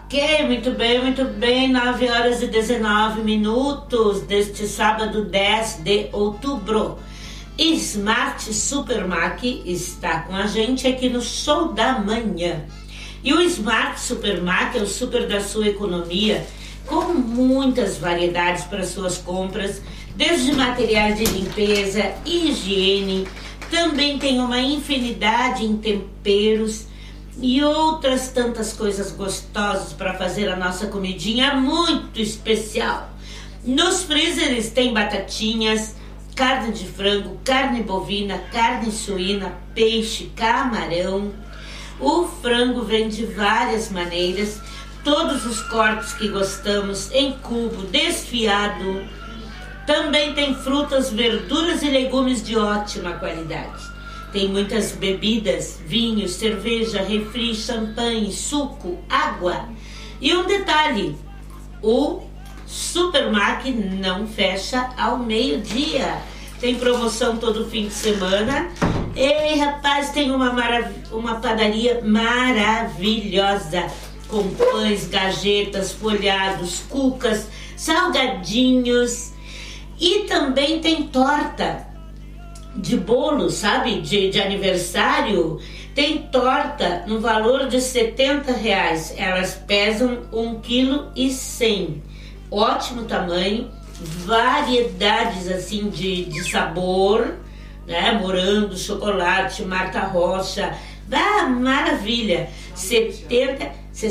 Ok, muito bem, 9 horas e 19 minutos deste sábado 10 de outubro. Smart Supermac está com a gente aqui no Show da Manhã. E o Smart Supermac é o super da sua economia, com muitas variedades para suas compras, desde materiais de limpeza, higiene, também tem uma infinidade em temperos e outras tantas coisas gostosas para fazer a nossa comidinha muito especial. Nos freezers tem batatinhas, carne de frango, carne bovina, carne suína, peixe, camarão. O frango vem de várias maneiras, todos os cortes que gostamos, em cubo, desfiado. Também tem frutas, verduras e legumes de ótima qualidade. Tem muitas bebidas, vinho, cerveja, refri, champanhe, suco, água. E um detalhe, o Supermac não fecha ao meio-dia. Tem promoção todo fim de semana. Ei, rapaz, tem uma padaria maravilhosa, com pães, gajetas, folhados, cucas, salgadinhos. E também tem torta de bolo, sabe? De aniversário. Tem torta no valor de R$70. Elas pesam 1,1 kg. Ótimo tamanho, variedades assim de sabor, né? Morango, chocolate, Marta Rocha. Ah, maravilha! R$69,90.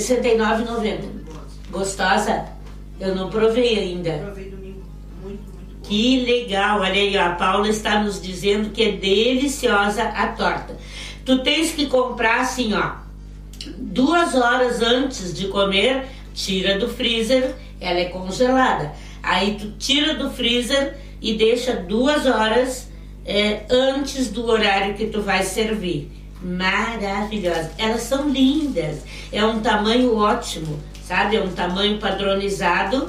Gostosa? Eu não provei ainda. Provei domingo. Que legal, olha aí, ó, a Paula está nos dizendo que é deliciosa a torta. Tu tens que comprar assim, ó, 2 horas antes de comer, tira do freezer, ela é congelada. Aí tu tira do freezer e deixa 2 horas antes do horário que tu vai servir. Maravilhosa. Elas são lindas, é um tamanho ótimo, sabe? É um tamanho padronizado,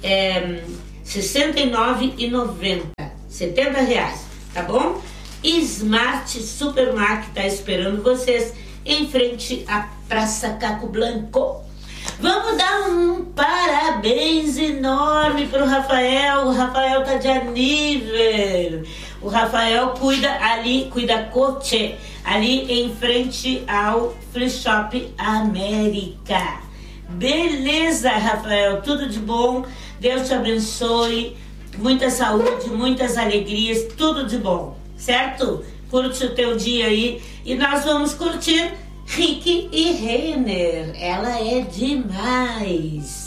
R$69,90, R$70, tá bom? Smart Supermac tá esperando vocês em frente à Praça Caco Blanco. Vamos dar um parabéns enorme pro Rafael. O Rafael tá de aniversário. O Rafael cuida coche, ali em frente ao Free Shop América. Beleza, Rafael, tudo de bom. Deus te abençoe, muita saúde, muitas alegrias, tudo de bom, certo? Curte o teu dia aí e nós vamos curtir Rick e Renner. Ela é demais.